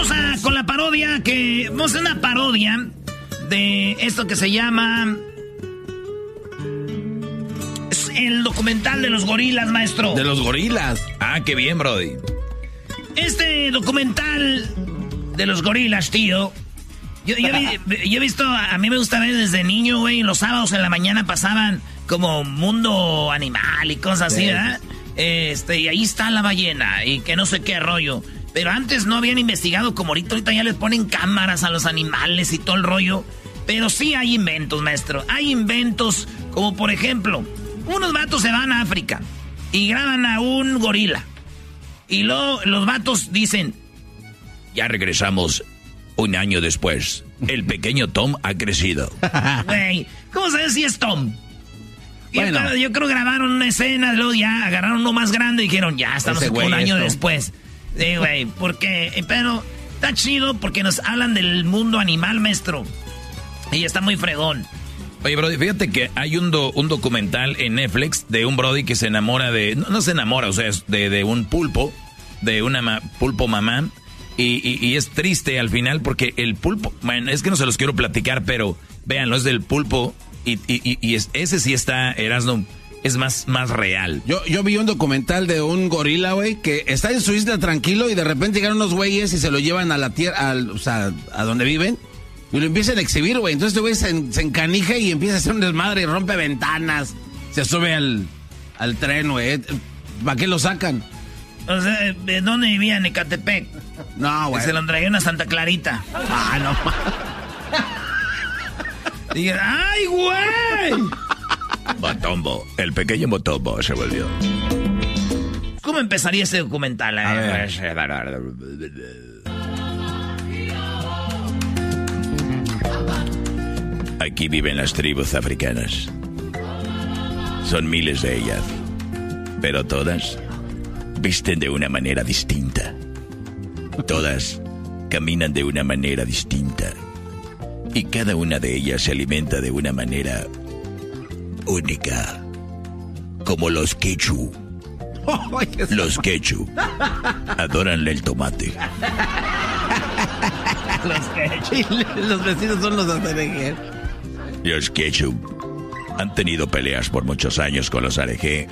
vamos con la parodia, vamos a hacer una parodia de esto que se llama... Es el documental de los gorilas, maestro. De los gorilas. Ah, qué bien, brody. Este documental de los gorilas, tío... Yo he visto, a mí me gusta ver desde niño, güey, los sábados en la mañana pasaban como Mundo Animal y cosas así, ¿verdad? Y ahí está la ballena y que no sé qué rollo. Pero antes no habían investigado como ahorita ya les ponen cámaras a los animales y todo el rollo. Pero sí hay inventos, maestro. Hay inventos como, por ejemplo, unos vatos se van a África y graban a un gorila. Y luego los vatos dicen, ya regresamos. Un año después, el pequeño Tom ha crecido. Güey, ¿cómo sabes si es Tom? Bueno. Yo creo grabaron una escena, luego ya agarraron uno más grande y dijeron, ya estamos un año después. Sí, güey, porque, pero está chido porque nos hablan del mundo animal, maestro. Y está muy fregón. Oye, Brody, fíjate que hay un documental en Netflix de un Brody que se enamora de... No se enamora, o sea, de un pulpo, de una pulpo mamá. Y es triste al final porque el pulpo, bueno, es que no se los quiero platicar, pero véanlo, es del pulpo y ese sí está, Erasmo, es más real. Yo vi un documental de un gorila, güey, que está en su isla tranquilo y de repente llegan unos güeyes y se lo llevan a la tierra, o sea, a donde viven y lo empiezan a exhibir, güey. Entonces este güey se encanija y empieza a hacer un desmadre y rompe ventanas, se sube al tren, güey. ¿Para qué lo sacan? O sea, ¿de dónde vivía? En Ecatepec. No, güey. Se lo traía una Santa Clarita. Ah, no. Diga, ¡ay, güey! Motombo, el pequeño Motombo se volvió. ¿Cómo empezaría ese documental? A ver. Aquí viven las tribus africanas. Son miles de ellas, pero todas visten de una manera distinta. Todas caminan de una manera distinta. Y cada una de ellas se alimenta de una manera única. Como los quechua. Los quechua adoran el tomate. Los vecinos son los areje. Los quechua han tenido peleas por muchos años con los areje.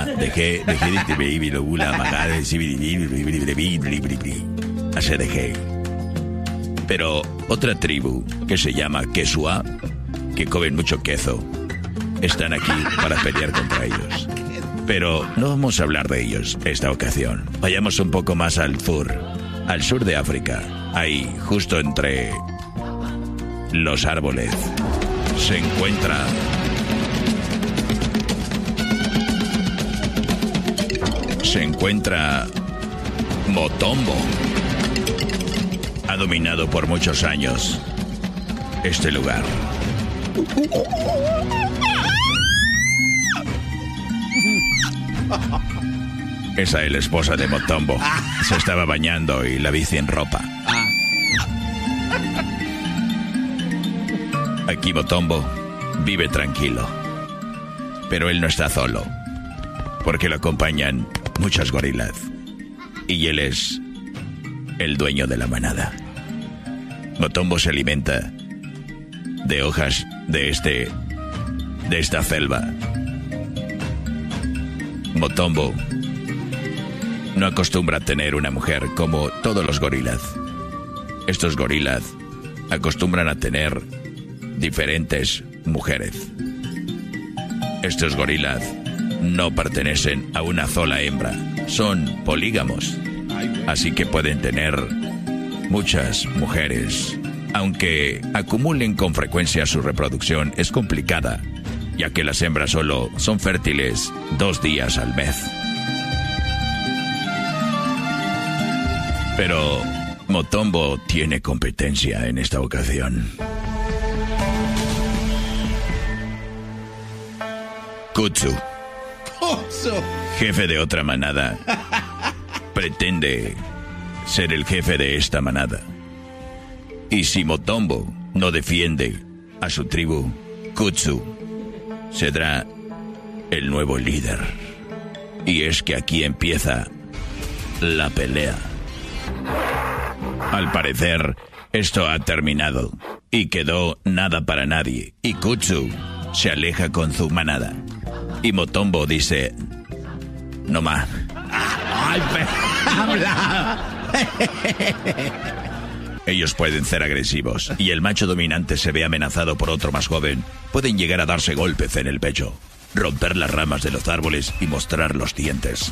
Pero otra tribu que se llama Quechua, que comen mucho queso, están aquí para pelear contra ellos. Pero no vamos a hablar de ellos esta ocasión. Vayamos un poco más al sur de África. Ahí, justo entre los árboles, se encuentra Motombo. Ha dominado por muchos años este lugar. Esa es la esposa de Motombo. Se estaba bañando y la vi sin ropa. Aquí Motombo vive tranquilo. Pero él no está solo, porque lo acompañan muchas gorilas. Y él es el dueño de la manada. Motombo se alimenta de hojas de esta selva. Motombo no acostumbra a tener una mujer como todos los gorilas. Estos gorilas acostumbran a tener diferentes mujeres. Estos gorilas no pertenecen a una sola hembra, son polígamos. Así que pueden tener muchas mujeres. Aunque acumulen con frecuencia, su reproducción es complicada, ya que las hembras solo son fértiles 2 días al mes. Pero Motombo tiene competencia en esta ocasión. Kutsu, jefe de otra manada, pretende ser el jefe de esta manada. Y si Motombo no defiende a su tribu, Kutsu será el nuevo líder. Y es que aquí empieza la pelea. Al parecer, esto ha terminado y quedó nada para nadie. Y Kutsu se aleja con su manada. Y Motombo dice, no más. Ay, habla. Ellos pueden ser agresivos y el macho dominante se ve amenazado por otro más joven. Pueden llegar a darse golpes en el pecho, romper las ramas de los árboles y mostrar los dientes.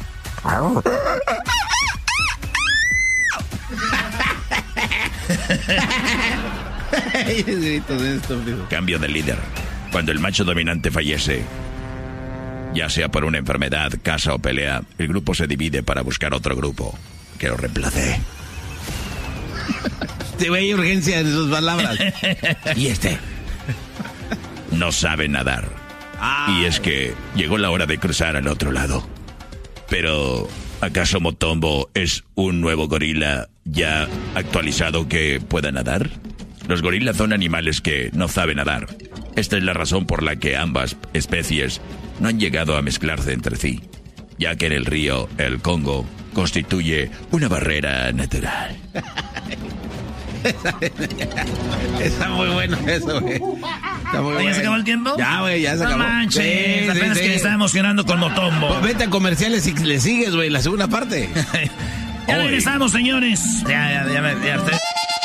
Cambio de líder. Cuando el macho dominante fallece, ya sea por una enfermedad, caza o pelea, el grupo se divide para buscar otro grupo que lo reemplace. Hay urgencia en sus palabras. Y no sabe nadar. Y es que llegó la hora de cruzar al otro lado. Pero, ¿acaso Motombo es un nuevo gorila ya actualizado que pueda nadar? Los gorilas son animales que no saben nadar. Esta es la razón por la que ambas especies no han llegado a mezclarse entre sí, ya que en el río el Congo constituye una barrera natural. Está muy bueno eso, güey. ¿Ya se acabó el tiempo? Ya, güey, ya se acabó. No manches, apenas que me estaba emocionando con Motombo. Pues vete a comerciales y le sigues, güey, la segunda parte. Ya regresamos, señores. Ya.